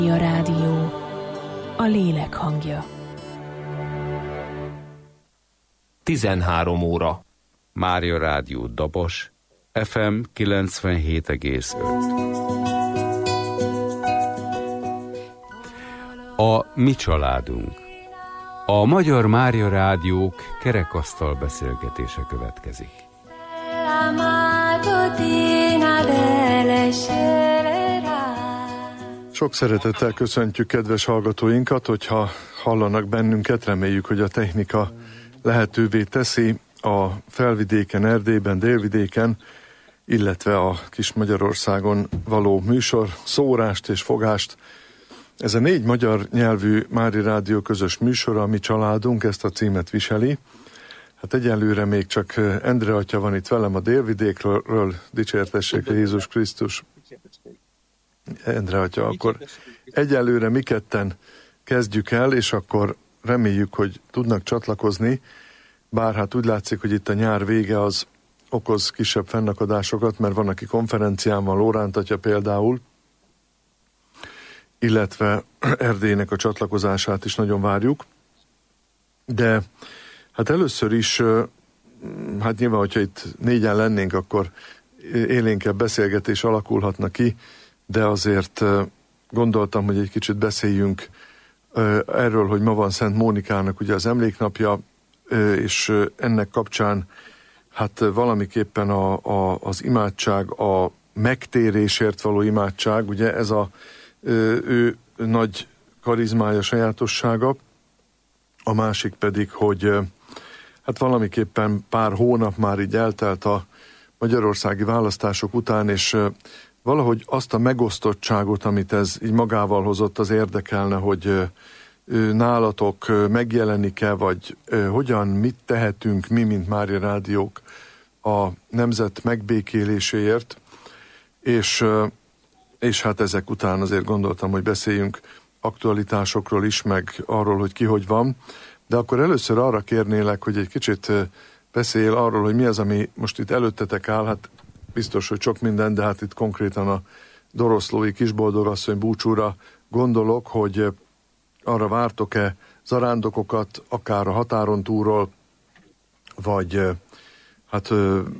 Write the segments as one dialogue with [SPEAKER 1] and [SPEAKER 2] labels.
[SPEAKER 1] A rádió, a lélek hangja.
[SPEAKER 2] 13 óra.
[SPEAKER 3] Mária Rádió Dobos, FM 97,5. A mi családunk. A Magyar Mária Rádiók kerekasztal beszélgetése következik.
[SPEAKER 4] Sok szeretettel köszöntjük kedves hallgatóinkat, hogyha hallanak bennünket, reméljük, hogy a technika lehetővé teszi a felvidéken, Erdélyben, délvidéken, illetve a kis Magyarországon való műsor, szórást és fogást. Ez a 4 magyar nyelvű Mária Rádió közös műsora, a mi családunk, ezt a címet viseli. Hát egyelőre még csak Endre atya van itt velem a délvidékről, dicsértessék Jézus Krisztus. Endre atya, akkor egyelőre mi ketten kezdjük el, és akkor reméljük, hogy tudnak csatlakozni, bár hát úgy látszik, hogy itt a nyár vége az okoz kisebb fennakadásokat, mert van, aki konferencián van, Lóránt atya például, illetve Erdélynek a csatlakozását is nagyon várjuk. De hát először is, hát nyilván, hogyha itt 4-en lennénk, akkor élénkebb beszélgetés alakulhatna ki, de azért gondoltam, hogy egy kicsit beszéljünk erről, hogy ma van Szent Mónikának ugye az emléknapja, és ennek kapcsán hát valamiképpen az imádság, a megtérésért való imádság, ugye ez a ő nagy karizmája, sajátossága, a másik pedig, hogy hát valamiképpen pár hónap már így eltelt a magyarországi választások után, és valahogy azt a megosztottságot, amit ez így magával hozott, az érdekelne, hogy nálatok megjelenik-e, vagy hogyan, mit tehetünk mi, mint Mária Rádiók a nemzet megbékéléséért, és hát ezek után azért gondoltam, hogy beszéljünk aktualitásokról is, meg arról, hogy ki hogy van, de akkor először arra kérnélek, hogy egy kicsit beszéljél arról, hogy mi az, ami most itt előttetek áll, hát biztos, hogy sok minden, de hát itt konkrétan a Doroszlói Kisboldogasszony búcsúra gondolok, hogy arra vártok-e zarándokokat, akár a határon túlról, vagy hát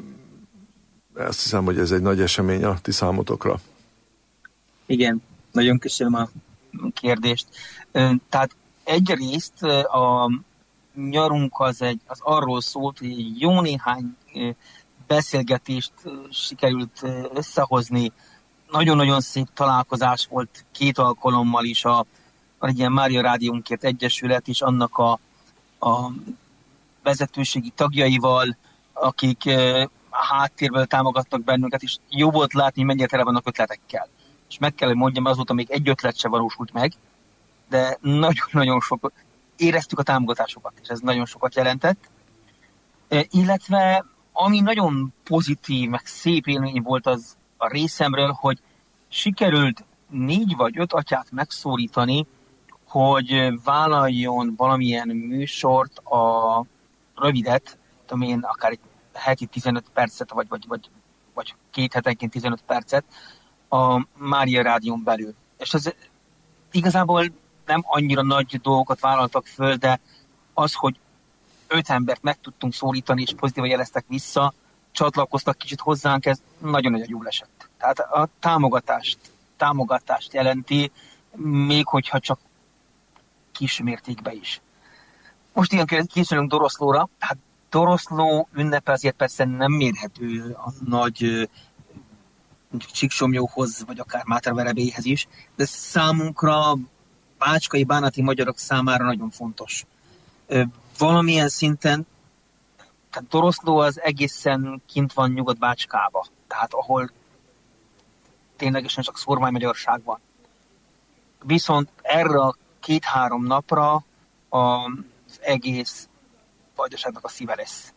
[SPEAKER 4] azt hiszem, hogy ez egy nagy esemény a ti számotokra.
[SPEAKER 5] Igen, nagyon köszönöm a kérdést. Tehát egyrészt a nyarunk az arról szólt, hogy jó néhány beszélgetést sikerült összehozni. Nagyon-nagyon szép találkozás volt 2 alkalommal is egy ilyen Mária Rádiónkért Egyesület és annak a vezetőségi tagjaival, akik háttérből támogattak bennünket, és jó volt látni, mennyire tele vannak ötletekkel. És meg kell, hogy mondjam, azóta még egy ötlet se valósult meg, de nagyon-nagyon sok, éreztük a támogatásokat, és ez nagyon sokat jelentett. Illetve ami nagyon pozitív, meg szép élmény volt az a részemről, hogy sikerült 4 vagy 5 atyát megszólítani, hogy vállaljon valamilyen műsort, a rövidet, tudom én, akár egy heti 15 percet, vagy 2 hetenként 15 percet a Mária Rádión belül. És ez igazából nem annyira nagy dolgokat vállaltak föl, de az, hogy 5 embert meg tudtunk szólítani, és pozitívan jeleztek vissza, csatlakoztak kicsit hozzánk, ez nagyon-nagyon jól esett. Tehát a támogatást jelenti, még hogyha csak kis mértékben is. Most igen, készülünk Doroszlóra. Hát Doroszló ünnepe azért persze nem mérhető a nagy Csíksomlyóhoz, vagy akár Máterverebélyhez is, de számunkra, bácskai bánati magyarok számára nagyon fontos. Valamilyen szinten, tehát Doroszló az egészen kint van Nyugat-Bácskába, tehát ahol ténylegesen csak szorvány magyarság van. Viszont erre a 2-3 napra az egész Vajdaságnak a szíve lesz.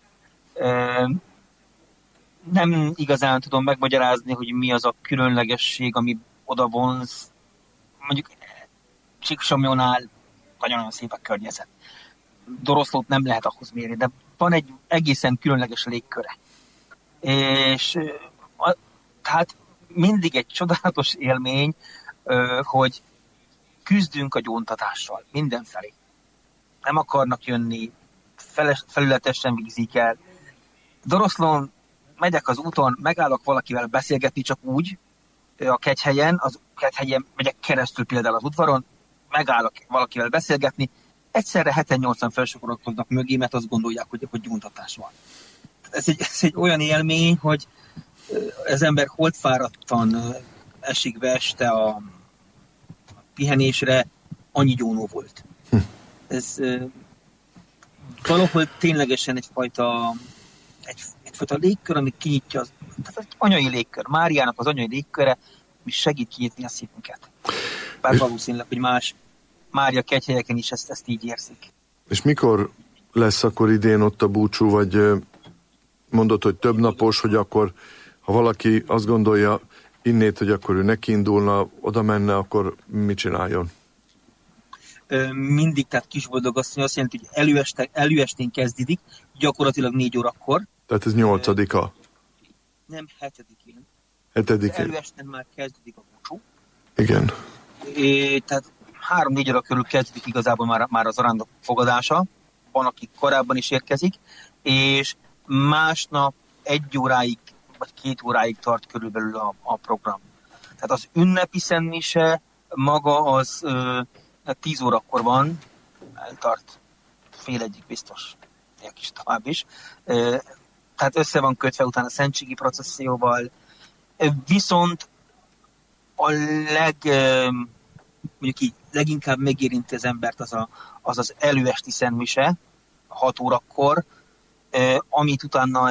[SPEAKER 5] Nem igazán tudom megmagyarázni, hogy mi az a különlegesség, ami oda vonz. Mondjuk Csíksomlyónál nagyon-nagyon szép a környezet. Doroszlót nem lehet ahhoz mérni, de van egy egészen különleges légköre. És tehát mindig egy csodálatos élmény, hogy küzdünk a gyóntatással mindenfelé. Nem akarnak jönni, felületesen vízik el. Doroszlón megyek az úton, megállok valakivel beszélgetni csak úgy, a Kegyhelyen, megyek keresztül például az udvaron, megállok valakivel beszélgetni, egyszerre 7-8-an felsokorodnak mögé, mert azt gondolják, hogy gyóntatás van. Ez egy olyan élmény, hogy az ember holdfáradtan esik be este a pihenésre, annyi gyónó volt. Ez valahol ténylegesen egyfajta légkör, ami kinyitja, tehát egy anyai légkör. Máriának az anyai légköre, ami segít kinyitni a szívünket. Bár valószínűleg, hogy más Mária Kegyhelyeken is ezt így érzik.
[SPEAKER 4] És mikor lesz akkor idén ott a búcsú, vagy mondod, hogy több napos, hogy akkor, ha valaki azt gondolja innét, hogy akkor ő nekiindulna, oda menne, akkor mit csináljon?
[SPEAKER 5] Mindig, tehát Kisboldogasszony azt jelenti, hogy előestén kezdődik, gyakorlatilag 4 órakor.
[SPEAKER 4] Tehát ez 8-a?
[SPEAKER 5] Nem, 7-én.
[SPEAKER 4] 7-én.
[SPEAKER 5] Előesten már kezdődik a búcsú.
[SPEAKER 4] Igen.
[SPEAKER 5] Tehát 3-4 óra körül kezdődik igazából már az arándok fogadása. Van, aki korábban is érkezik, és másnap 1 óráig, vagy 2 óráig tart körülbelül a program. Tehát az ünnepi szentmise maga az 10 órakor van, eltart fél egyig biztos, egy kis tovább is. Tehát össze van kötve utána a szentségi processzióval. Viszont a leginkább megérinti az embert az előesti szentmise, 6 órakor, amit utána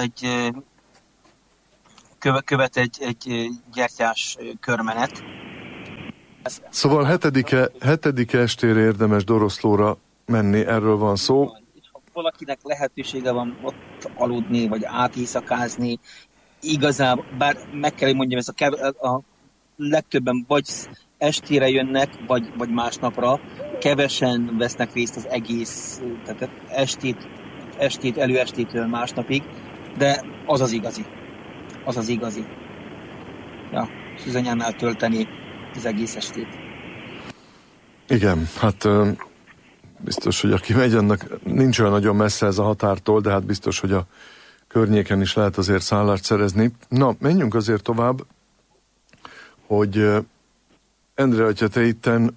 [SPEAKER 5] követ egy gyertyás körmenet.
[SPEAKER 4] Szóval 7. estére érdemes Doroszlóra menni, erről van szó.
[SPEAKER 5] Ha valakinek lehetősége van ott aludni, vagy átéjszakázni, igazából, bár meg kell, hogy mondjam, ez a legtöbben vagy estére jönnek, vagy másnapra, kevesen vesznek részt az egész, tehát estét előestétől másnapig, de az az igazi. Az az igazi. Ja, Szűzanyánál tölteni az egész estét.
[SPEAKER 4] Igen, hát biztos, hogy aki megy, annak nincs olyan nagyon messze ez a határtól, de hát biztos, hogy a környéken is lehet azért szállást szerezni. Na, menjünk azért tovább, hogy Endre, hogyha te itten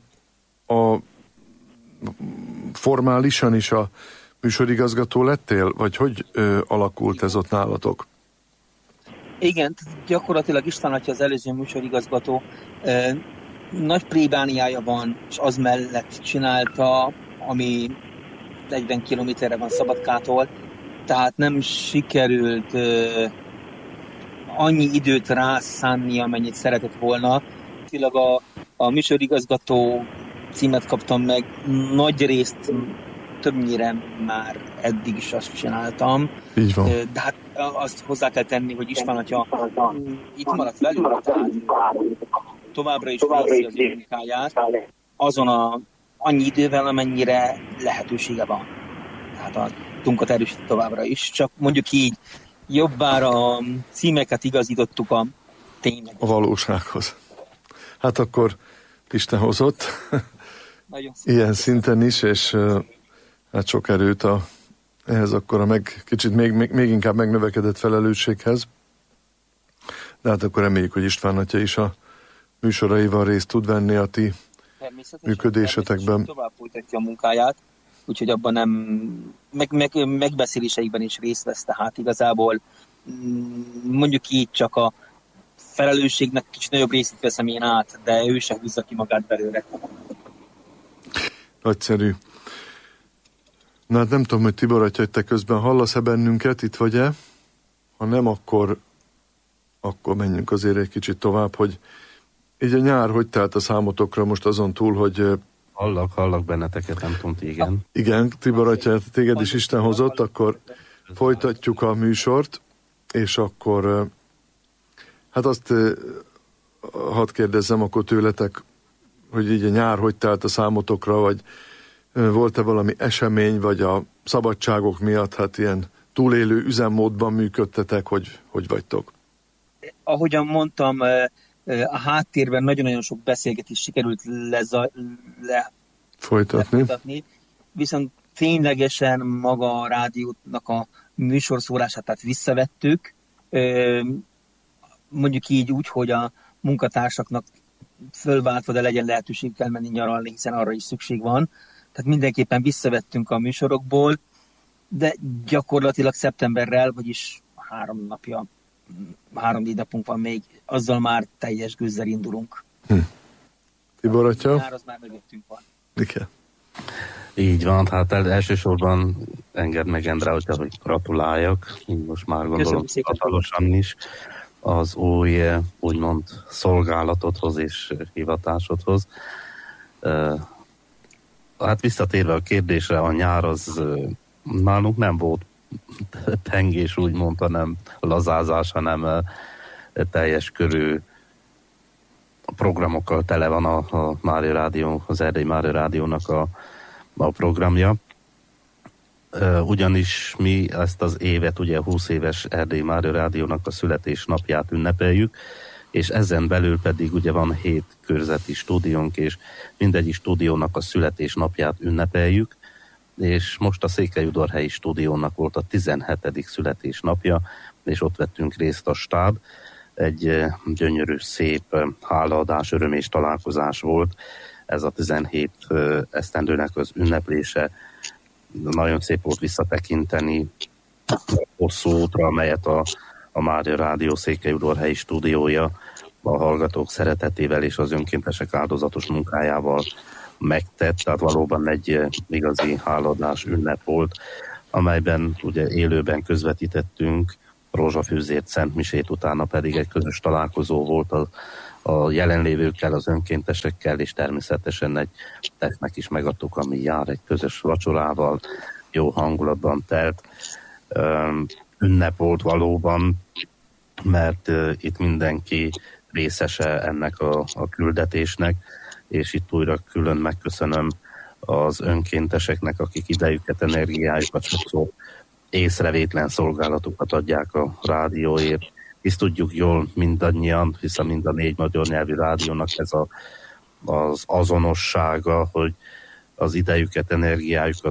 [SPEAKER 4] formálisan is a műsorigazgató lettél, vagy hogy alakult ez ott nálatok?
[SPEAKER 5] Igen, gyakorlatilag István atya az előző műsorigazgató, nagy plébániája van, és az mellett csinálta, ami 40 kilométerre van Szabadkától, tehát nem sikerült annyi időt rászánni, amennyit szeretett volna. Tényleg a műsorigazgató címet kaptam meg, nagy részt többnyire már eddig is azt csináltam.
[SPEAKER 4] Így van.
[SPEAKER 5] De hát azt hozzá kell tenni, hogy István atya itt maradt velünk, tehát továbbra is végzi az ő munkáját, azon annyi idővel, amennyire lehetősége van. Tehát a tunkat erősít továbbra is, csak mondjuk így jobbára a címeket igazítottuk a tényleg.
[SPEAKER 4] A valósághoz. Hát akkor Isten hozott ilyen szinten is, és hát sok erőt ehhez akkor kicsit még inkább megnövekedett felelősséghez. De hát akkor reméljük, hogy István atya is a műsoraival részt tud venni a ti működésetekben.
[SPEAKER 5] Tovább folytatja a munkáját, úgyhogy abban nem megbeszéléseikben is részt vesz, tehát igazából mondjuk így csak a felelősségnek kicsit nagyobb részét veszem én át, de ő sem húzza ki magát belőle.
[SPEAKER 4] Nagyszerű. Na hát nem tudom, hogy Tibor atya, hogy te közben hallasz-e bennünket, itt vagy-e? Ha nem, akkor menjünk azért egy kicsit tovább, hogy így a nyár hogy telt a számotokra most azon túl, hogy...
[SPEAKER 3] Hallak benneteket, nem tudom, igen.
[SPEAKER 4] Igen, Tibor atya, téged is Isten hozott, akkor folytatjuk a műsort, és akkor hát azt hadd kérdezzem akkor tőletek, hogy így a nyár hogy telt a számotokra, vagy volt-e valami esemény, vagy a szabadságok miatt hát ilyen túlélő üzemmódban működtetek, hogy vagytok?
[SPEAKER 5] Ahogyan mondtam, A háttérben nagyon-nagyon sok beszélgetést sikerült
[SPEAKER 4] folytatni.
[SPEAKER 5] Viszont ténylegesen maga a rádiónak a műsorszórását, tehát visszavettük, mondjuk így úgy, hogy a munkatársaknak fölváltva, de legyen lehetőség kell menni nyaralni, hiszen arra is szükség van. Tehát mindenképpen visszavettünk a műsorokból, de gyakorlatilag szeptemberrel, vagyis 3-4 napunk van még, azzal már teljes gőzzel indulunk.
[SPEAKER 4] Tibor atya?
[SPEAKER 5] Az már mögöttünk van.
[SPEAKER 4] Igen.
[SPEAKER 6] Így van, hát elsősorban engedd meg, Endre, hogy gratuláljak, most már gondolom hivatalosan is, az új, úgymond szolgálatodhoz és hivatásodhoz. Hát visszatérve a kérdésre, a nyár az nálunk nem volt pengés, úgymond, hanem lazázás, hanem teljes körű programokkal tele van a Mária Rádió, az Erdélyi Mária Rádiónak a programja. Ugyanis mi ezt az évet, ugye 20 éves Erdélyi Mária Rádiónak a születésnapját ünnepeljük, és ezen belül pedig ugye van 7 körzeti stúdiónk, és mindegyik stúdiónak a születésnapját ünnepeljük, és most a Székelyudvarhelyi stúdiónak volt a 17. születésnapja, és ott vettünk részt a stáb. Egy gyönyörű, szép hálaadás, öröm és találkozás volt. Ez a 17 esztendőnek az ünneplése. Nagyon szép volt visszatekinteni hosszú útra, amelyet a Mária Rádió Székelyudvarhelyi stúdiója a hallgatók szeretetével és az önkéntesek áldozatos munkájával megtett, tehát valóban egy igazi hálaadás ünnep volt, amelyben ugye élőben közvetítettünk rózsafűzért, szentmisét, utána pedig egy közös találkozó volt a jelenlévőkkel, az önkéntesekkel, és természetesen egy testnek is megadtuk, ami jár egy közös vacsorával, jó hangulatban telt. Ünnep volt valóban, mert itt mindenki részese ennek a küldetésnek, és itt újra külön megköszönöm az önkénteseknek, akik idejüket, energiájukat, sokszor észrevétlen szolgálatukat adják a rádióért. Hisz tudjuk jól mindannyian, hiszen mind a 4 magyar nyelvű rádiónak ez az azonossága, hogy az idejüket, energiájukat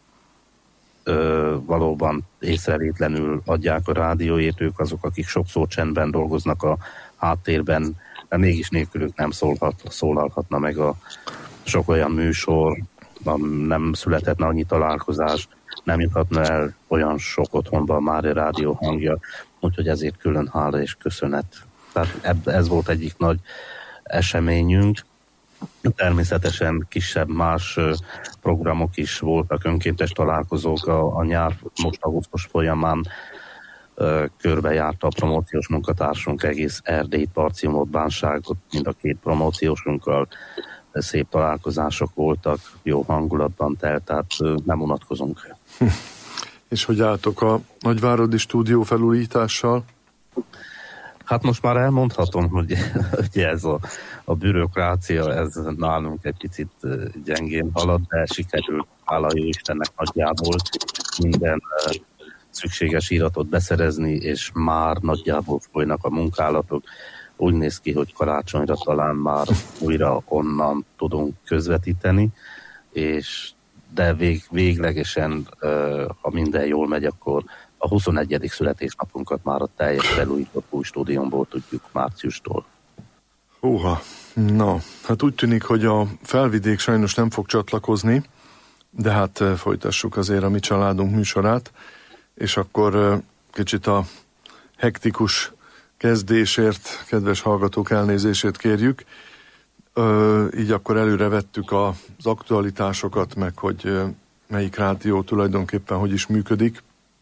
[SPEAKER 6] valóban észrevétlenül adják a rádióért, ők azok, akik sokszor csendben dolgoznak a háttérben, de mégis nélkülük nem szólalhatna meg a sok olyan műsor, nem születhetne annyi találkozás, nem juthatna el olyan sok otthonban már a rádió hangja, úgyhogy ezért külön hála és köszönet. Tehát ez volt egyik nagy eseményünk. Természetesen kisebb más programok is voltak, önkéntes találkozók a nyár, most augusztus folyamán körbejárta a promóciós munkatársunk egész Erdélyt, Parciumot, Bánságot, mind a 2 promóciósunkkal. Szép találkozások voltak, jó hangulatban telt, tehát nem unatkozunk.
[SPEAKER 4] És hogy álltok a nagyváradi stúdió felújítással?
[SPEAKER 6] Hát most már elmondhatom, hogy ez a bürokrácia, ez nálunk egy picit gyengén halad, de sikerült, hála jó Istennek, nagyjából minden szükséges iratot beszerezni, és már nagyjából folynak a munkálatok. Úgy néz ki, hogy karácsonyra talán már újra onnan tudunk közvetíteni, de véglegesen, ha minden jól megy, akkor a 21. születésnapunkat már a teljes felújított új stúdiómból tudjuk márciustól.
[SPEAKER 4] Húha, na, hát úgy tűnik, hogy a Felvidék sajnos nem fog csatlakozni, de hát folytassuk azért a mi családunk műsorát, és akkor kicsit a hektikus kezdésért, kedves hallgatók, elnézését kérjük. Így akkor előre vettük az aktualitásokat, meg hogy melyik rádió tulajdonképpen hogy is működik.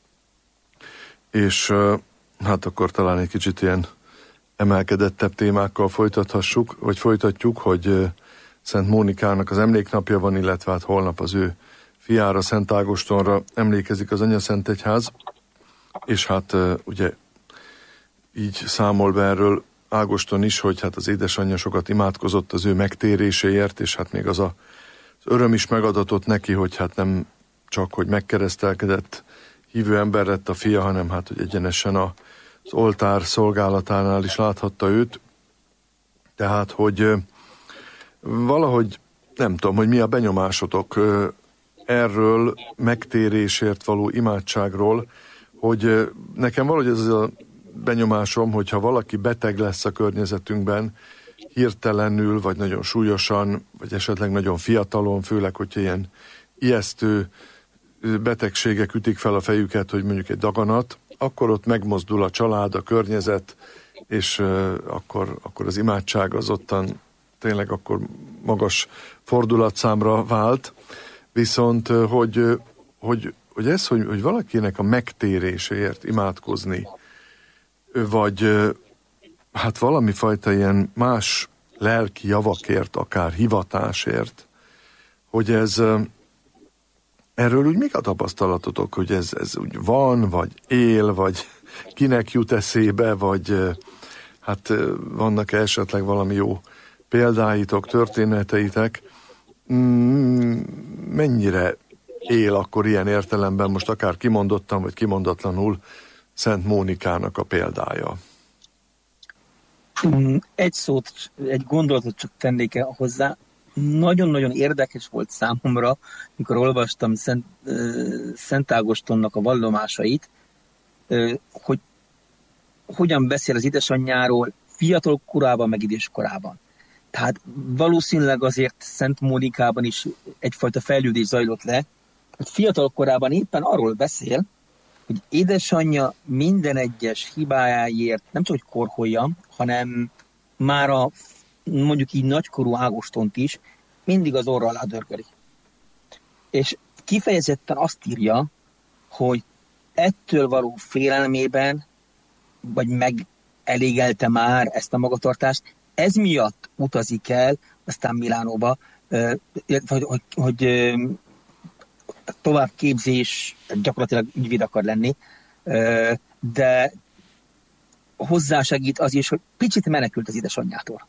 [SPEAKER 4] És hát akkor talán egy kicsit ilyen emelkedettebb témákkal folytatjuk, hogy Szent Mónikának az emléknapja van, illetve hát holnap az ő fiára, Szent Ágostonra emlékezik az Anyaszentegyház, és hát ugye így számol be erről Ágoston is, hogy hát az édesanyja sokat imádkozott az ő megtéréséért, és hát még az öröm is megadatott neki, hogy hát nem csak, hogy megkeresztelkedett hívő ember lett a fia, hanem hát, hogy egyenesen az oltár szolgálatánál is láthatta őt, Tehát, hogy valahogy nem tudom, hogy mi a benyomásotok erről megtérésért való imádságról, hogy nekem valahogy ez a benyomásom, hogyha valaki beteg lesz a környezetünkben, hirtelenül, vagy nagyon súlyosan, vagy esetleg nagyon fiatalon, főleg, hogyha ilyen ijesztő betegségek ütik fel a fejüket, hogy mondjuk egy daganat, akkor ott megmozdul a család, a környezet, és akkor az imádság az ottan tényleg akkor magas fordulatszámra vált. Viszont, hogy valakinek a megtéréséért imádkozni, vagy hát valami fajta ilyen más lelki javakért, akár hivatásért, hogy erről úgy mik a tapasztalatotok, hogy ez úgy van, vagy él, vagy kinek jut eszébe, vagy hát vannak esetleg valami jó példáitok, történeteitek, mennyire él akkor ilyen értelemben, most akár kimondottan, vagy kimondatlanul Szent Mónikának a példája?
[SPEAKER 5] Egy gondolatot csak tennék hozzá. Nagyon-nagyon érdekes volt számomra, mikor olvastam Szent Ágostonnak a vallomásait, hogy hogyan beszél az édesanyjáról fiatal korában, meg idős korában. Tehát valószínűleg azért Szent Mónikában is egyfajta fejlődés zajlott le, hogy fiatal korában éppen arról beszél, hogy édesanyja minden egyes hibájáért nem csak hogy korholja, hanem már a mondjuk így nagykorú Ágostont is mindig az orra alá dörgöli. És kifejezetten azt írja, hogy ettől való félelmében, vagy megelégelte már ezt a magatartást, ez miatt utazik el, aztán Milánóba, hogy továbbképzés, gyakorlatilag ügyvéd akar lenni, de hozzásegít az is, hogy picit menekült az édesanyjától.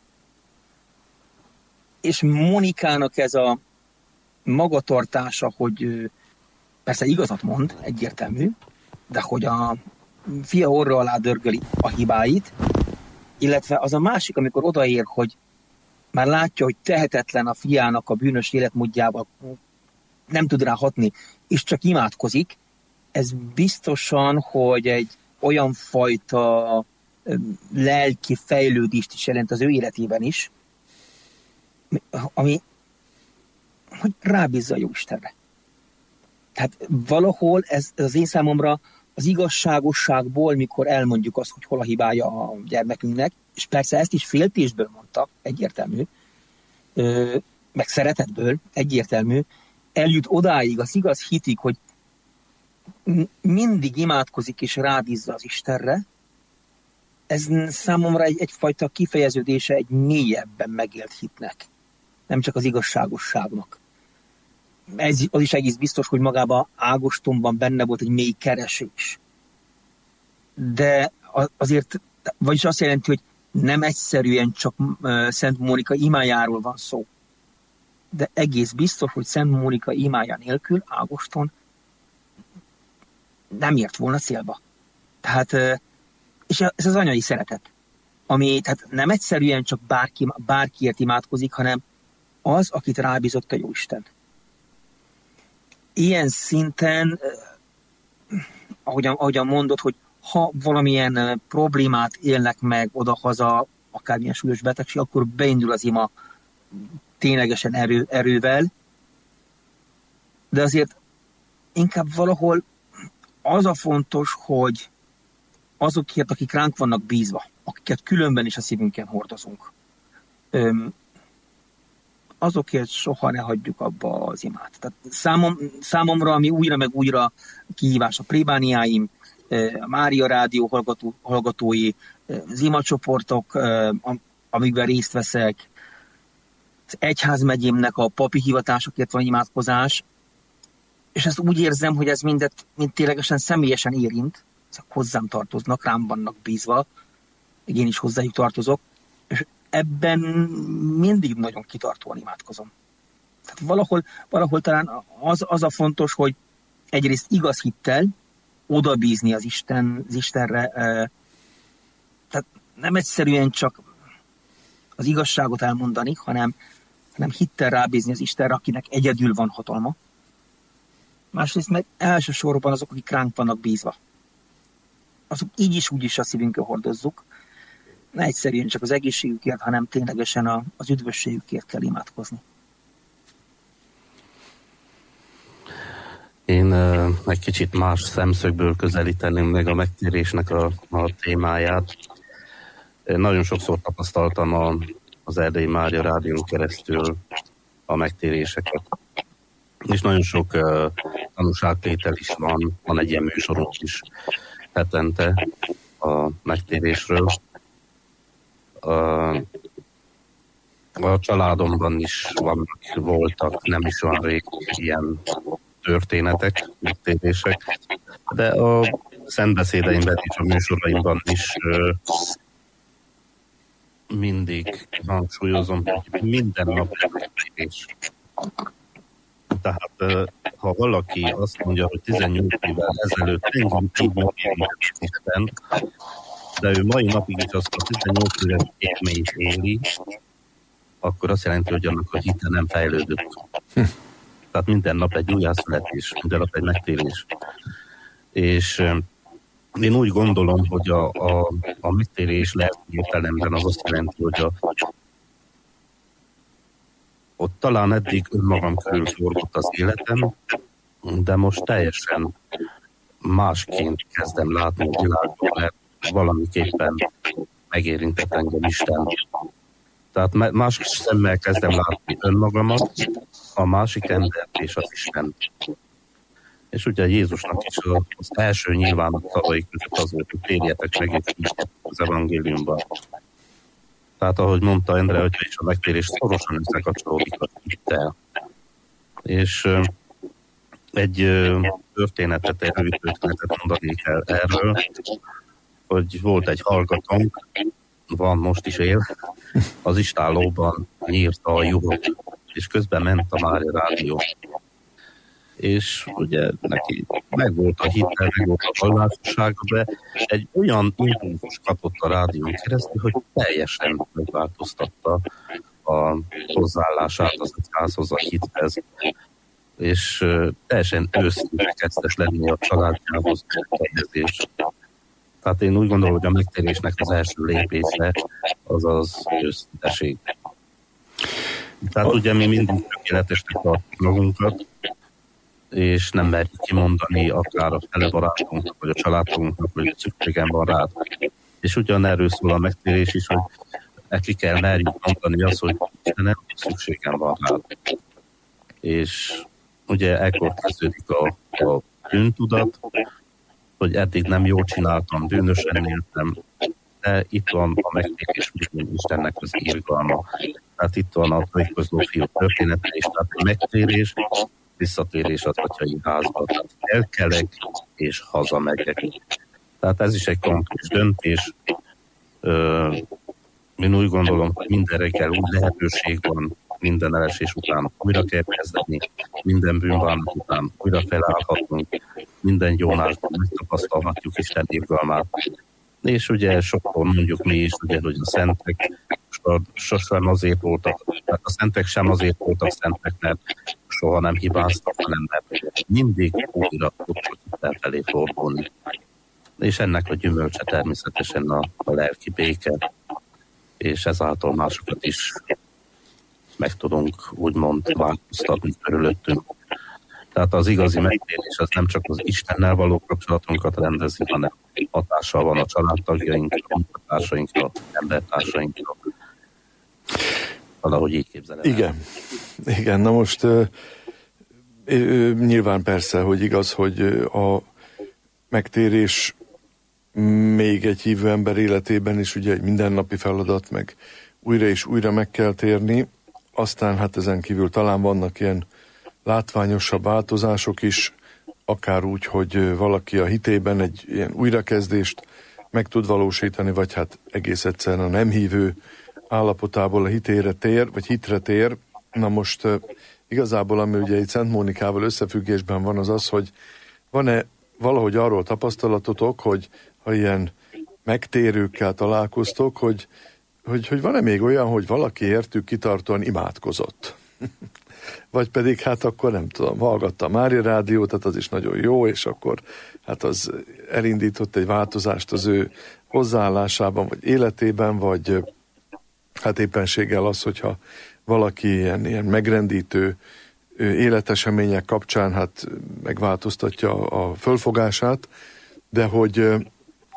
[SPEAKER 5] És Monikának ez a magatartása, hogy persze igazat mond, egyértelmű, de hogy a fia orra alá dörgöli a hibáit, illetve az a másik, amikor odaér, hogy már látja, hogy tehetetlen a fiának a bűnös életmódjával, nem tud rá hatni, és csak imádkozik, ez biztosan, hogy egy olyan fajta lelki fejlődést is jelent az ő életében is, ami hogy rábízza a Jóistenre. Tehát valahol ez az én számomra az igazságosságból, mikor elmondjuk azt, hogy hol a hibája a gyermekünknek, és persze ezt is féltésből mondta, egyértelmű, meg szeretetből, egyértelmű, eljut odáig, az igaz hitig, hogy mindig imádkozik és rábízza az Istenre, ez számomra egyfajta kifejeződése egy mélyebben megélt hitnek, nem csak az igazságosságnak. Az is egész biztos, hogy magában Ágostonban benne volt egy mély keresés. De azért, vagyis azt jelenti, hogy nem egyszerűen csak Szent Mónika imájáról van szó. De egész biztos, hogy Szent Mónika imája nélkül Ágoston nem ért volna célba. Tehát, és ez az anyai szeretet, ami tehát nem egyszerűen csak bárkiért imádkozik, hanem az, akit rábízott a Jóisten. Ilyen szinten, ahogyan mondod, hogy ha valamilyen problémát élnek meg odahaza, akármilyen súlyos betegség, akkor beindul az ima ténylegesen erővel, de azért inkább valahol az a fontos, hogy azokért, akik ránk vannak bízva, akiket különben is a szívünken hordozunk, azokért soha ne hagyjuk abba az imát. Tehát számomra, ami újra meg újra kihívás, a plébániáim, a Mária Rádió hallgatói, az imacsoportok, amikben részt veszek, az egyházmegyémnek a papi hivatásokért van imádkozás, és ezt úgy érzem, hogy ez mindet ténylegesen személyesen érint, ezek hozzám tartoznak, rám vannak bízva, én is hozzájuk tartozok, és ebben mindig nagyon kitartóan imádkozom. Tehát valahol talán az a fontos, hogy egyrészt igaz hittel odabízni az Istenre, tehát nem egyszerűen csak az igazságot elmondani, hanem hittel rábízni az Istenre, akinek egyedül van hatalma. Másrészt meg elsősorban azok, akik ránk vannak bízva. Azok így is úgy is a szívünkön hordozzuk. Ne egyszerűen csak az egészségükért, hanem ténylegesen az üdvösségükért kell imádkozni.
[SPEAKER 6] Én egy kicsit más szemszögből közelíteném meg a megtérésnek a témáját. Én nagyon sokszor tapasztaltam az Erdélyi Mária Rádión keresztül a megtéréseket. És nagyon sok tanúságtétel is van egy ilyen műsorunk is hetente a megtérésről. A családomban is voltak nem is olyan rég ilyen történetek, megtérések, de a szentbeszédeimben és a műsoraimban is mindig hangsúlyozom, hogy minden nap megtérés. Tehát ha valaki azt mondja, hogy 18 évvel ezelőtt engem így megérintett Isten, de ő mai napig is azt a 18 éves élményt éli, akkor azt jelenti, hogy annak a hite nem fejlődött. Tehát minden nap egy újjászületés, minden nap egy megtérés. És én úgy gondolom, hogy a megtérés lelki értelemben az azt jelenti, hogy ott talán eddig önmagam körül forgott az életem, de most teljesen másként kezdem látni a világot, mert valamiképpen megérintett engem Isten. Tehát más szemmel kezdem látni önmagamat, a másik embert és az Istent. És ugye Jézusnak is az első nyilvános szavai között az volt, hogy térjetek meg és higgyetek az evangéliumban. Tehát ahogy mondta Endre, hogyha is a megtérés szorosan összekapcsolódik a hittel. És egy rövid történetet mondanék el erről, hogy volt egy hallgatónk, van, most is él, az istállóban nyírta a juhot, és közben ment a Mária Rádió. És ugye neki megvolt a hittel, megvolt a vallásossága, de egy olyan impulzus kapott a rádión keresztül, hogy teljesen megváltoztatta a hozzáállását az egyházhoz, a hithez, és teljesen őszinte kezdett lenni a családjához helyezés. Tehát én úgy gondolom, hogy a megtérésnek az első lépése az az őszinteség. Tehát ugye mi mindig tökéletesnek tartjuk magunkat, és nem merjük kimondani akár a fele barátunknak, vagy a családunknak, hogy szükségem van rád. És ugyanerről szól a megtérés is, hogy neki kell merjük mondani azt, hogy nem szükségem van rád. És ugye ekkor kezdődik a bűntudat, hogy eddig nem jól csináltam, bűnösen éltem, de itt van a megtérés, mint Istennek az irgalma. Tehát itt van a trojkozló fiú története, és tehát a megtérés, visszatérés az atyai házba. Tehát elkelek és hazamegyek. Tehát ez is egy konkrét döntés. Én úgy gondolom, hogy minden reggel úgy lehetőség van, minden elesés után újra kell kezdeni, minden bűnbánat után újra felállhatunk, minden gyónásban megtapasztalhatjuk Isten irgalmát. És ugye sokkal mondjuk mi is, ugye, hogy a szentek sosem azért voltak, tehát a szentek sem azért voltak szentek, mert soha nem hibáztak, hanem mert mindig újra tudtak felé fordulni. És ennek a gyümölcse természetesen a lelki béke, és ezáltal másokat is meg tudunk úgymond változtatni körülöttünk. Tehát az igazi megtérés az nem csak az Istennel való kapcsolatunkat rendezi, hanem hatással van a családtagjainkra, a munkatársainkra, embertársainkra. Valahogy így képzelem.
[SPEAKER 4] Igen, na most nyilván persze, hogy igaz, hogy a megtérés még egy hívő ember életében is ugye egy mindennapi feladat, meg újra és újra meg kell térni, aztán hát ezen kívül talán vannak ilyen látványosabb változások is, akár úgy, hogy valaki a hitében egy ilyen újrakezdést meg tud valósítani, vagy hát egész egyszerűen a nem hívő állapotából a hitére tér, vagy hitre tér. Na most igazából, ami ugye egy Szent Mónikával összefüggésben van, az az, hogy van-e valahogy arról tapasztalatotok, hogy ha ilyen megtérőkkel találkoztok, hogy hogy van-e még olyan, hogy valaki értük kitartóan imádkozott. Vagy pedig hát akkor nem tudom, hallgatta a Mária Rádiót, tehát az is nagyon jó, és akkor hát az elindított egy változást az ő hozzáállásában, vagy életében, vagy hát éppenséggel az, hogyha valaki ilyen megrendítő életesemények kapcsán hát megváltoztatja a fölfogását, de hogy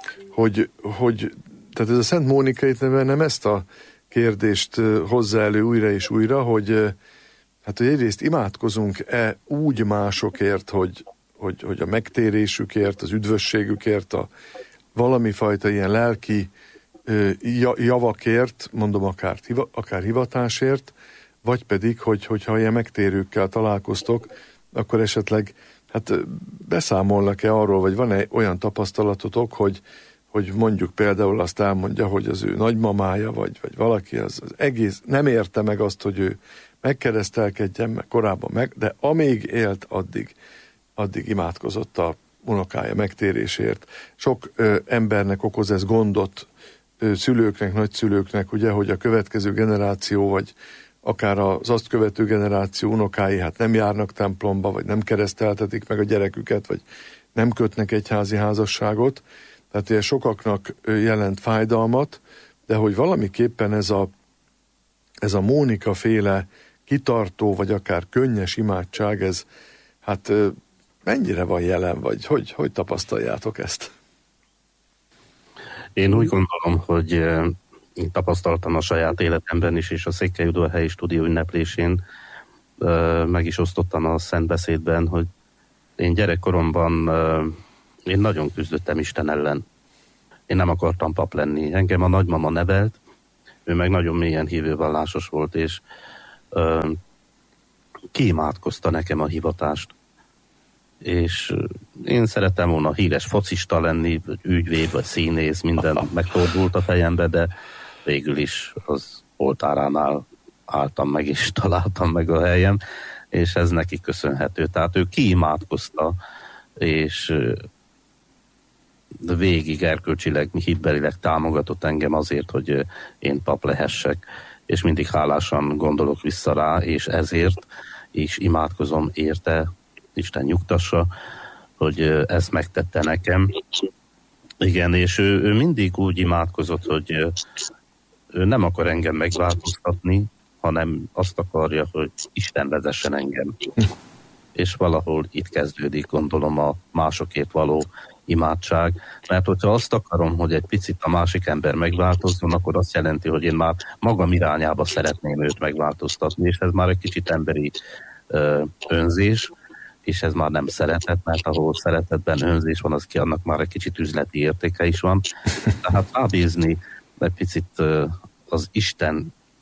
[SPEAKER 4] tehát ez a Szent Mónika itt nem ezt a kérdést hozza elő újra és újra, hogy hát, hogy egyrészt imádkozunk-e úgy másokért, hogy a megtérésükért, az üdvösségükért, a valami fajta ilyen lelki javakért, mondom akár hivatásért, vagy pedig, hogyha ilyen megtérőkkel találkoztok, akkor esetleg hát beszámolnak-e arról, vagy van-e olyan tapasztalatotok, hogy mondjuk például azt elmondja, hogy az ő nagymamája, vagy valaki az egész nem érte meg azt, hogy ő megkeresztelkedjen, meg korábban de amíg élt, addig imádkozott a unokája megtérésért. Sok embernek okoz ez gondot, szülőknek, nagyszülőknek, ugye, hogy a következő generáció, vagy akár az azt követő generáció unokái hát nem járnak templomba, vagy nem kereszteltetik meg a gyereküket, vagy nem kötnek egyházi házasságot. Tehát ilyen sokaknak jelent fájdalmat, de hogy valamiképpen ez a Mónika féle kitartó, vagy akár könnyes imádság, ez hát mennyire van jelen, vagy hogy tapasztaljátok ezt?
[SPEAKER 6] Én úgy gondolom, hogy én tapasztaltam a saját életemben is, és a Székelyudvarhelyi Stúdió ünneplésén meg is osztottam a szentbeszédben, hogy én gyerekkoromban én nagyon küzdöttem Isten ellen. Én nem akartam pap lenni. Engem a nagymama nevelt, ő meg nagyon mélyen hívővallásos volt, és kiimádkozta nekem a hivatást. És én szerettem volna híres focista lenni, vagy ügyvéd, vagy színész, minden megfordult a fejembe, de végül is az oltáránál álltam meg, és találtam meg a helyem, és ez neki köszönhető. Tehát ő kiimádkozta, és végig erkölcsileg, hitbelileg támogatott engem azért, hogy én pap lehessek, és mindig hálásan gondolok vissza rá, és ezért is imádkozom érte, Isten nyugtassa, hogy ezt megtette nekem. Igen, és ő mindig úgy imádkozott, hogy ő nem akar engem megváltoztatni, hanem azt akarja, hogy Isten vezessen engem. És valahol itt kezdődik, gondolom, a másokért való imádság, mert hogyha azt akarom, hogy egy picit a másik ember megváltozzon, akkor azt jelenti, hogy én már magam irányába szeretném őt megváltoztatni, és ez már egy kicsit emberi önzés, és ez már nem szeretet, mert ahol szeretetben önzés van, annak már egy kicsit üzleti értéke is van. Tehát rábízni egy picit az Istenre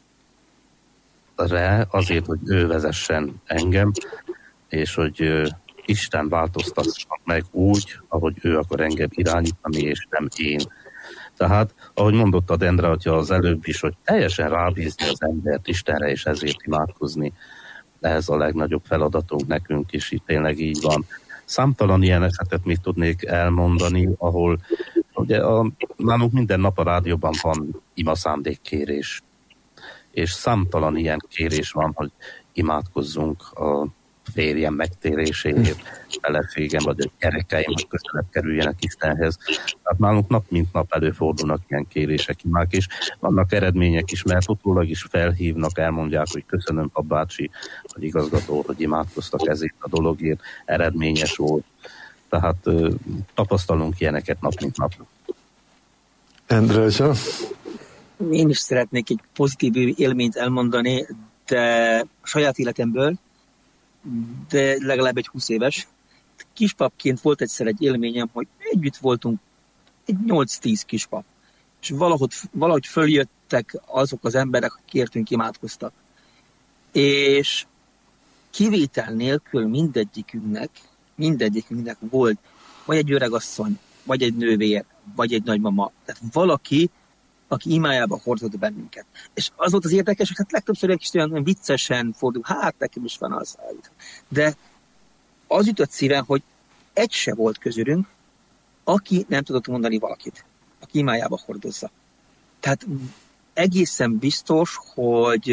[SPEAKER 6] azért, hogy ő vezessen engem, és hogy Isten változtasson meg úgy, ahogy ő akar engem irányítani, és nem én. Tehát, ahogy mondottad, Endre, hogyha az előbb is, hogy teljesen rábízni az embert Istenre, és ezért imádkozni, ez a legnagyobb feladatunk nekünk is, itt tényleg így van. Számtalan ilyen esetet még tudnék elmondani, ahol ugye nálunk minden nap a rádióban van imaszándékkérés, és számtalan ilyen kérés van, hogy imádkozzunk a férjem megtéréséért, feleségem vagy a gyerekeim, hogy közelebb kerüljenek Istenhez. Tehát nálunk nap mint nap előfordulnak ilyen kérések, imák, és vannak eredmények is, mert utólag is felhívnak, elmondják, hogy köszönöm, papbácsi, vagy igazgató, hogy imádkoztak ezért a dologért, eredményes volt. Tehát tapasztalunk ilyeneket nap mint nap.
[SPEAKER 4] Endre,
[SPEAKER 5] én is szeretnék egy pozitív élményt elmondani, de a saját életemből, de legalább egy 20 éves. Kispapként volt egyszer egy élményem, hogy együtt voltunk egy 8-10 kispap. És valahogy följöttek azok az emberek, akik értünk, imádkoztak. És kivétel nélkül mindegyikünknek volt vagy egy öregasszony, vagy egy nővér, vagy egy nagymama. Tehát valaki, aki imájába hordozott bennünket. És az volt az érdekes, hogy hát legtöbbször egy kis olyan viccesen fordul, hát nekem is van az. De az jutott szívem, hogy egy se volt közülünk, aki nem tudott mondani valakit, aki imájába hordozza. Tehát egészen biztos, hogy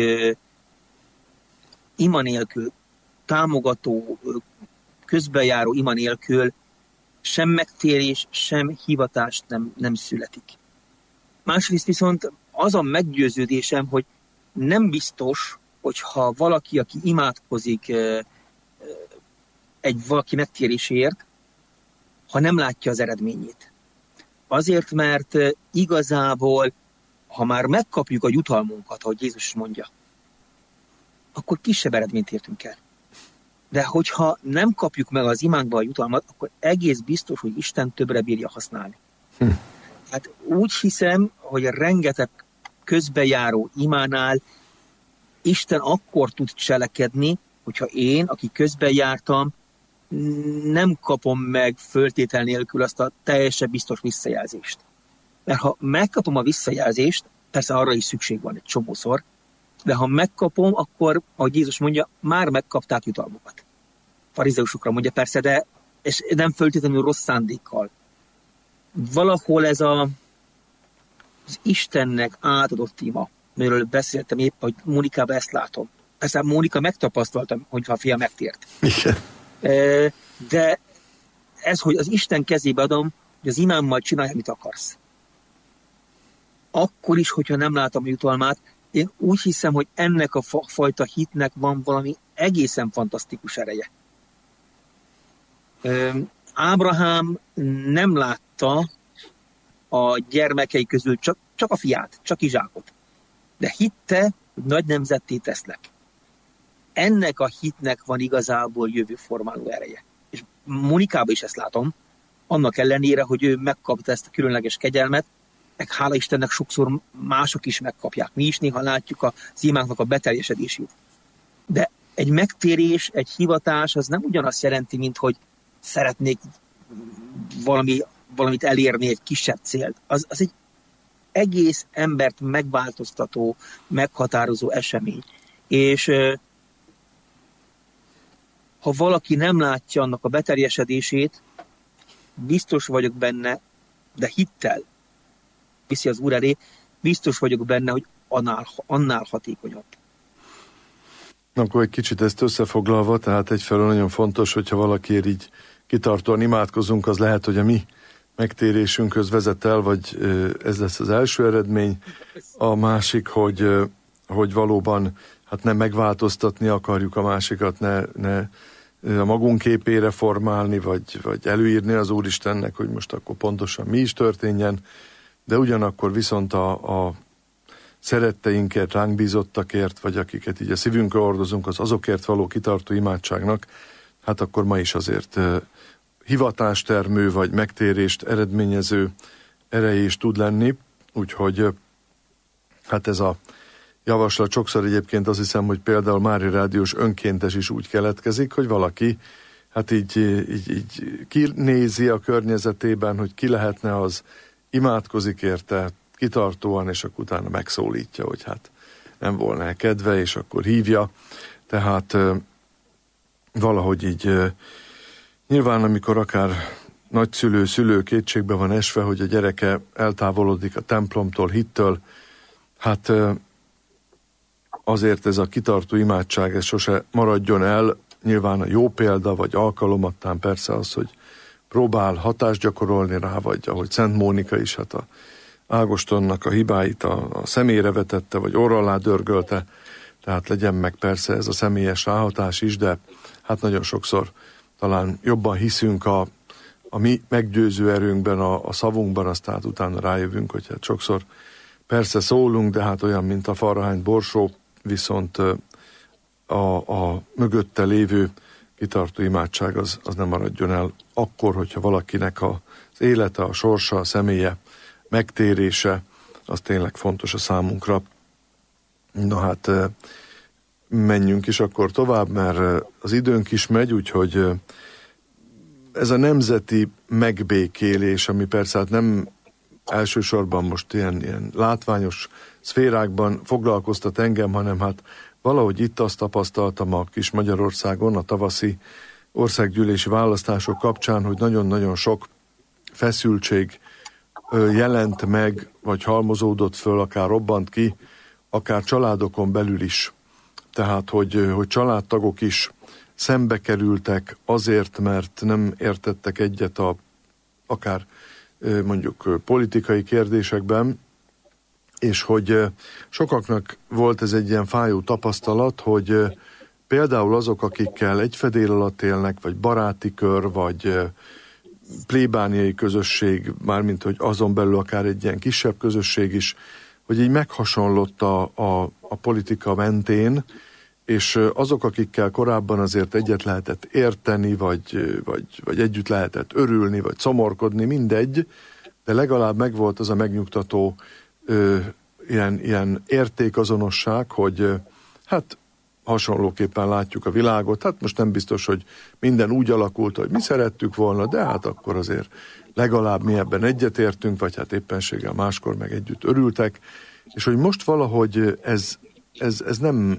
[SPEAKER 5] ima nélkül, támogató, közbejáró ima nélkül sem megtérés, sem hivatás nem születik. Másrészt viszont az a meggyőződésem, hogy nem biztos, hogyha valaki, aki imádkozik valaki megtéréséért, ha nem látja az eredményét. Azért, mert igazából, ha már megkapjuk a jutalmunkat, ahogy Jézus mondja, akkor kisebb eredményt értünk el. De hogyha nem kapjuk meg az imánkba a jutalmat, akkor egész biztos, hogy Isten többre bírja használni. Hát úgy hiszem, hogy rengeteg közbejáró imánál Isten akkor tud cselekedni, hogyha én, aki közbejártam, nem kapom meg föltétel nélkül azt a teljesen biztos visszajelzést. Mert ha megkapom a visszajelzést, persze arra is szükség van egy csomószor, de ha megkapom, akkor, ahogy Jézus mondja, már megkapták jutalmukat. Farizeusokra mondja persze, és nem föltétlenül rossz szándékkal. Valahol ez az Istennek átadott ima, amiről beszéltem épp, hogy Mónikában ezt látom. Persze Mónika megtapasztaltam, hogy a fia megtért.
[SPEAKER 4] Igen.
[SPEAKER 5] De ez, hogy az Isten kezébe adom, hogy az imámmal csinálj, amit akarsz. Akkor is, hogyha nem látom a jutalmát, én úgy hiszem, hogy ennek a fajta hitnek van valami egészen fantasztikus ereje. Ábrahám nem látta a gyermekei közül csak a fiát, csak Izsákot. De hitte, hogy nagy nemzetté teszlek. Ennek a hitnek van igazából jövőformáló ereje. És Mónikában is ezt látom, annak ellenére, hogy ő megkapta ezt a különleges kegyelmet, meg hála Istennek sokszor mások is megkapják. Mi is néha látjuk az imánknak a beteljesedését. De egy megtérés, egy hivatás, az nem ugyanazt jelenti, mint hogy szeretnék valamit elérni, egy kisebb célt. Az egy egész embert megváltoztató, meghatározó esemény. És ha valaki nem látja annak a beteljesedését, biztos vagyok benne, de hittel viszi az Úr elé, biztos vagyok benne, hogy annál hatékonyabb.
[SPEAKER 4] Akkor egy kicsit ezt összefoglalva, tehát egyfelől nagyon fontos, hogyha valakiért így kitartóan imádkozunk, az lehet, hogy a mi megtérésünkhöz vezet el, vagy ez lesz az első eredmény. A másik, hogy valóban hát nem megváltoztatni akarjuk a másikat, ne a magunk képére formálni, vagy előírni az Úristennek, hogy most akkor pontosan mi is történjen, de ugyanakkor viszont a szeretteinket, ránk bízottakért, vagy akiket így a szívünkre hordozunk, azokért való kitartó imádságnak, hát akkor ma is azért hivatástermő, vagy megtérést eredményező ereje is tud lenni, úgyhogy hát ez a javaslat sokszor egyébként azt hiszem, hogy például Mária Rádiós önkéntes is úgy keletkezik, hogy valaki hát így kinézi a környezetében, hogy ki lehetne, az imádkozik érte kitartóan, és akkor utána megszólítja, hogy hát nem volna kedve, és akkor hívja. Tehát valahogy így nyilván, amikor akár szülő kétségbe van esve, hogy a gyereke eltávolodik a templomtól, hittől, hát azért ez a kitartó imádság, ez sose maradjon el. Nyilván a jó példa, vagy alkalomattán persze az, hogy próbál hatást gyakorolni rá, vagy ahogy Szent Mónika is, hát a Ágostonnak a hibáit a személyre vetette, vagy orra alá dörgölte, tehát legyen meg persze ez a személyes ráhatás is, de hát nagyon sokszor talán jobban hiszünk a mi meggyőző erőnkben, a szavunkban, aztán utána rájövünk, hogy hát sokszor persze szólunk, de hát olyan, mint a farrahányt borsó, viszont a mögötte lévő kitartó imádság az nem maradjon el akkor, hogyha valakinek az élete, a sorsa, a személye, megtérése, az tényleg fontos a számunkra. Na hát menjünk is akkor tovább, mert az időnk is megy, úgyhogy ez a nemzeti megbékélés, ami persze hát nem elsősorban most ilyen látványos szférákban foglalkoztat engem, hanem hát valahogy itt azt tapasztaltam a kis Magyarországon, a tavaszi országgyűlési választások kapcsán, hogy nagyon-nagyon sok feszültség jelent meg, vagy halmozódott föl, akár robbant ki, akár családokon belül is. Tehát, hogy családtagok is szembe kerültek azért, mert nem értettek egyet akár mondjuk politikai kérdésekben, és hogy sokaknak volt ez egy ilyen fájó tapasztalat, hogy például azok, akikkel egy fedél alatt élnek, vagy baráti kör, vagy plébániai közösség, mármint hogy azon belül akár egy ilyen kisebb közösség is, hogy így meghasonlott a politika mentén, és azok, akikkel korábban azért egyet lehetett érteni, vagy együtt lehetett örülni, vagy szomorkodni, mindegy, de legalább megvolt az a megnyugtató ilyen értékazonosság, hogy hát hasonlóképpen látjuk a világot, hát most nem biztos, hogy minden úgy alakult, hogy mi szerettük volna, de hát akkor azért legalább mi ebben egyetértünk, vagy hát éppenséggel máskor meg együtt örültek, és hogy most valahogy ez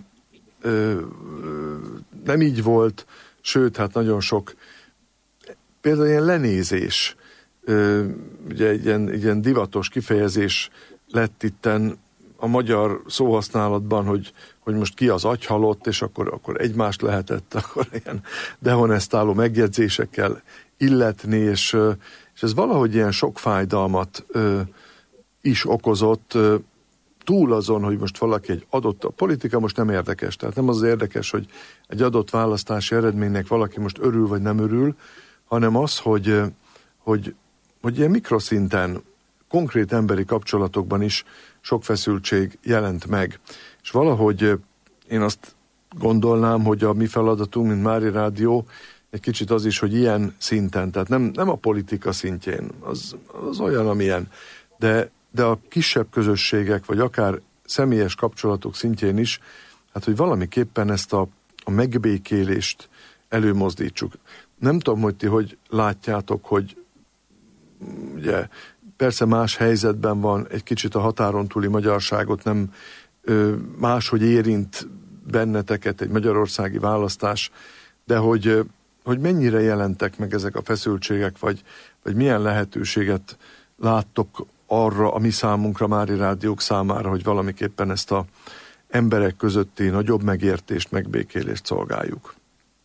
[SPEAKER 4] nem így volt, sőt, hát nagyon sok például ilyen lenézés, ugye egy ilyen divatos kifejezés lett itten a magyar szóhasználatban, hogy most ki az agyhalott, és akkor egymást lehetett akkor ilyen dehonestáló megjegyzésekkel illetni, és ez valahogy ilyen sok fájdalmat is okozott, túl azon, hogy most valaki egy adott, a politika most nem érdekes, tehát nem az érdekes, hogy egy adott választási eredménynek valaki most örül vagy nem örül, hanem az, hogy ilyen mikroszinten, konkrét emberi kapcsolatokban is sok feszültség jelent meg. És valahogy én azt gondolnám, hogy a mi feladatunk, mint Mária Rádió, egy kicsit az is, hogy ilyen szinten, tehát nem a politika szintjén, az olyan, amilyen, de a kisebb közösségek, vagy akár személyes kapcsolatok szintjén is, hát hogy valamiképpen ezt a megbékélést előmozdítsuk. Nem tudom, hogy ti hogy látjátok, hogy ugye persze más helyzetben van, egy kicsit a határon túli magyarságot nem máshogy érint benneteket egy magyarországi választás, de hogy mennyire jelentek meg ezek a feszültségek, vagy milyen lehetőséget láttok arra a mi számunkra, Mária Rádiók számára, hogy valamiképpen ezt a emberek közötti nagyobb megértést, megbékélést szolgáljuk.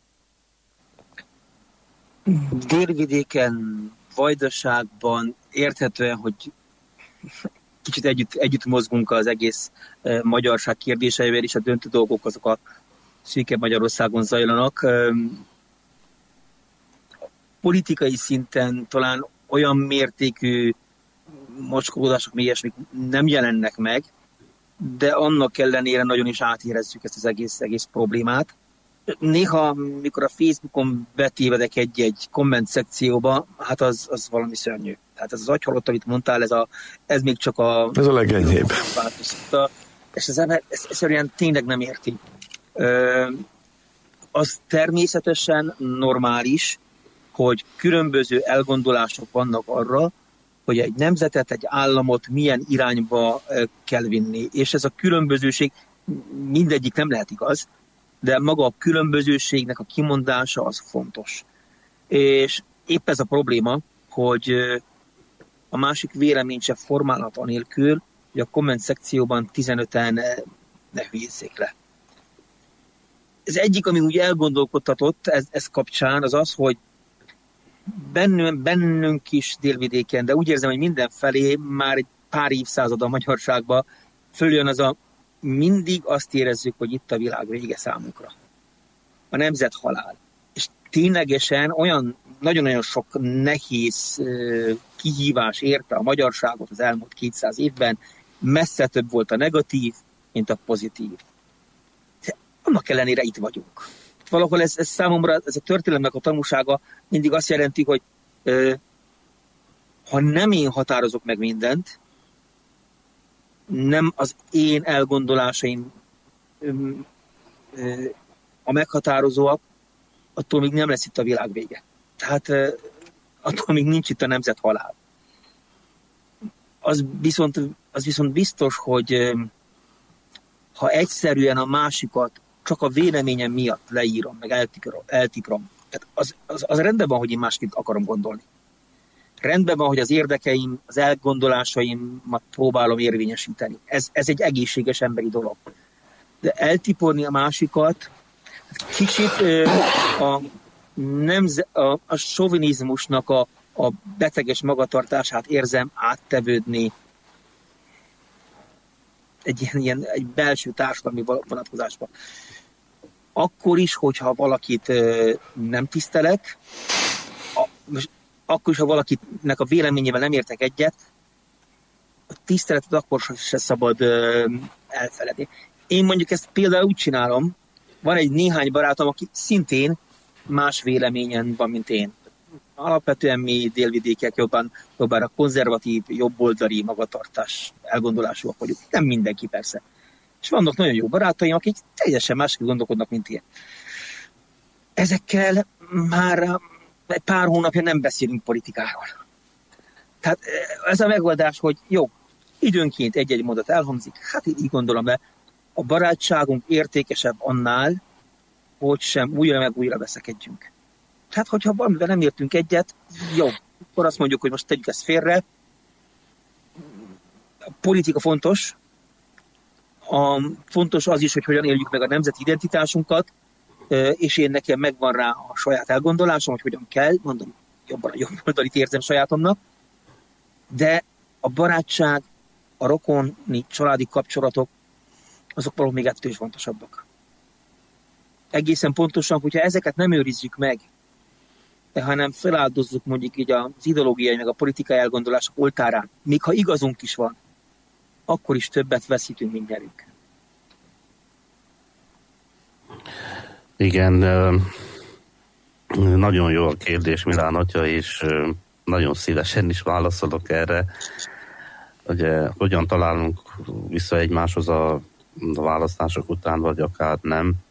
[SPEAKER 5] Délvidéken, Vajdaságban érthetően, hogy kicsit együtt mozgunk az egész magyarság kérdéseivel, és a döntő dolgok azok a szűkebb Magyarországon zajlanak. Politikai szinten talán olyan mértékű mocskódások, még ilyesmik nem jelennek meg, de annak ellenére nagyon is átérezzük ezt az egész problémát. Néha, mikor a Facebookon betévedek egy komment szekcióba, hát az valami szörnyű. Tehát ez az agyhalott, amit mondtál, ez még csak
[SPEAKER 4] ez a legenyhébb.
[SPEAKER 5] És az ember egyszerűen tényleg nem érti. Az természetesen normális, hogy különböző elgondolások vannak arra, hogy egy nemzetet, egy államot milyen irányba kell vinni. És ez a különbözőség, mindegyik nem lehet igaz, de maga a különbözőségnek a kimondása az fontos. És épp ez a probléma, hogy a másik vélemény sem formálhat anélkül, hogy a komment szekcióban 15-en ne hülyézzék le. Ez egyik, ami úgy elgondolkodtatott ez kapcsán, az, hogy bennünk is Délvidéken, de úgy érzem, hogy mindenfelé már egy pár évszázad a magyarságban följön az mindig azt érezzük, hogy itt a világ vége számunkra. A nemzet halál. És ténylegesen olyan nagyon-nagyon sok nehéz kihívás érte a magyarságot az elmúlt 200 évben, messze több volt a negatív, mint a pozitív. De annak ellenére itt vagyunk. Valahol ez számomra, ez a történelemnek a tanúsága mindig azt jelenti, hogy ha nem én határozok meg mindent, nem az én elgondolásaim a meghatározóak, attól még nem lesz itt a világ vége. Tehát attól még nincs itt a nemzet halál. Az viszont biztos, hogy ha egyszerűen a másikat csak a véleményem miatt leírom, meg eltiprom, tehát az rendben van, hogy én másként akarom gondolni. Rendben van, hogy az érdekeim, az elgondolásaimat próbálom érvényesíteni. Ez egy egészséges emberi dolog. De eltiporni a másikat, kicsit a sovinizmusnak a beteges magatartását érzem áttevődni egy belső társadalmi vonatkozásba. Akkor is, hogyha valakit nem tisztelek, akkor is, ha valakinek a véleményével nem értek egyet, a tiszteletet akkor se szabad elfeledni. Én mondjuk ezt például úgy csinálom, van egy néhány barátom, aki szintén más véleményen van, mint én. Alapvetően mi délvidékiek jobban a konzervatív, jobboldali magatartás elgondolásúak vagyunk. Nem mindenki persze. És vannak nagyon jó barátaim, akik teljesen másképp gondolkodnak, mint én. Ezekkel már egy pár hónapja nem beszélünk politikáról. Tehát ez a megoldás, hogy jó, időnként egy-egy mondat elhangzik, hát így gondolom, de a barátságunk értékesebb annál, hogy sem újra meg újra veszekedjünk. Tehát, hogyha valamivel nem értünk egyet, jó, akkor azt mondjuk, hogy most tegyük ezt félre. A politika fontos. Fontos az is, hogy hogyan éljük meg a nemzeti identitásunkat, és én nekem megvan rá a saját elgondolásom, hogy hogyan kell, mondom, jobban a jobb oldalit érzem sajátomnak, de a barátság, a rokoni, családi kapcsolatok, azok valami még ettől is fontosabbak. Egészen pontosan, hogyha ezeket nem őrizzük meg, hanem feláldozzuk mondjuk így az ideológiai meg a politikai elgondolások oltárán, még ha igazunk is van, akkor is többet veszítünk, mint nyerünk.
[SPEAKER 6] Igen, nagyon jó a kérdés, Milán atya, és nagyon szívesen is válaszolok erre. Ugye, hogyan találunk vissza egymáshoz a választások után, vagy akár nem.